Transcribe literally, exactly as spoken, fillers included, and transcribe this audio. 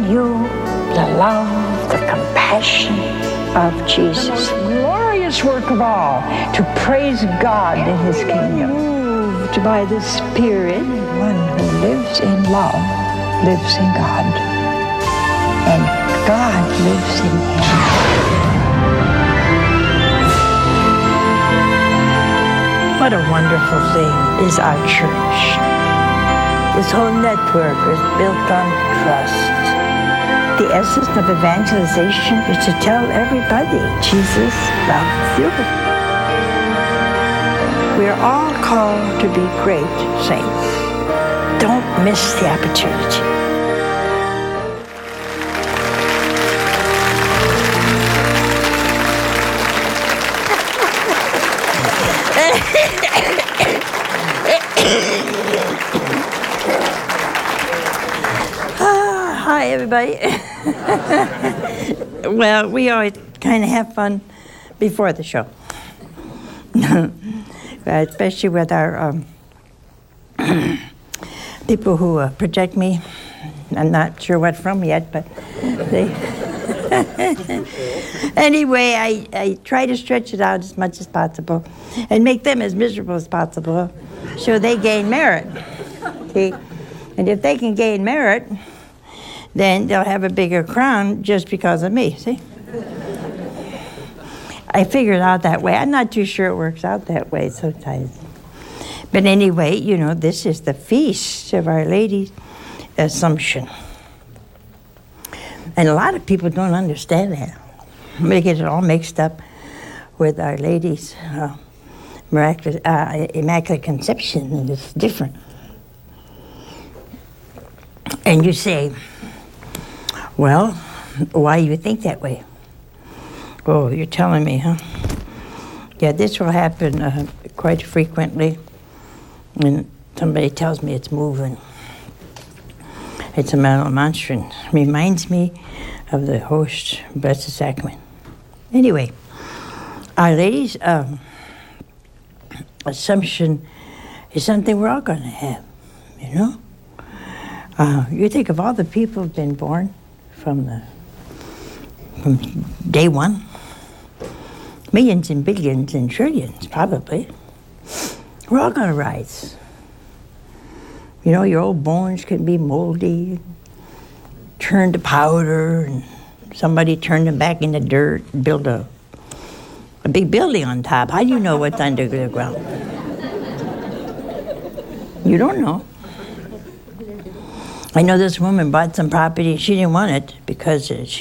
you the love, the compassion of Jesus. The most glorious work of all, to praise God in His kingdom. Moved by the Spirit, one who lives in love lives in God, and God lives in him. What a wonderful thing is our church. This whole network is built on trust. The essence of evangelization is to tell everybody Jesus loves you. We are all called to be great saints. Don't miss the opportunity. ah, hi, everybody. Well, we always kind of have fun before the show. Especially with our um, people who uh, protect me. I'm not sure what from yet, but they... Anyway, I, I try to stretch it out as much as possible and make them as miserable as possible so they gain merit. See? And if they can gain merit, then they'll have a bigger crown just because of me, see? I figure it out that way. I'm not too sure it works out that way sometimes. But anyway, you know, this is the feast of Our Lady's Assumption. And a lot of people don't understand that. They get it all mixed up with Our Lady's uh, miraculous, uh, Immaculate Conception, and it's different. And you say, well, why do you think that way? Oh, you're telling me, huh? Yeah, this will happen uh, quite frequently when somebody tells me it's moving. It's a monstrance. Reminds me of the Host Blessed Sacrament. Anyway, Our Lady's um, Assumption is something we're all going to have, you know? Uh, you think of all the people who've been born from the from day one. Millions and billions and trillions, probably. We're all going to rise. You know, your old bones can be moldy, turn to powder, and somebody turned them back into dirt and build a, a big building on top. How do you know what's under the ground? You don't know. I know this woman bought some property. She didn't want it because she